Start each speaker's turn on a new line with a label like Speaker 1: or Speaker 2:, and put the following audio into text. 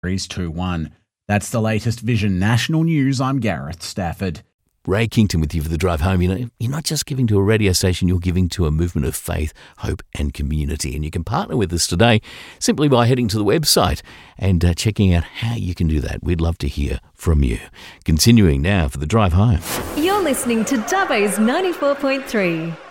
Speaker 1: 2-1. That's the latest Vision National News. I'm Gareth Stafford.
Speaker 2: Ray Kington with you for the drive home. You're not just giving to a radio station, you're giving to a movement of faith, hope and community. And you can partner with us today simply by heading to the website and checking out how you can do that. We'd love to hear from you. Continuing now for the drive home.
Speaker 3: You're listening to Dubbo's 94.3.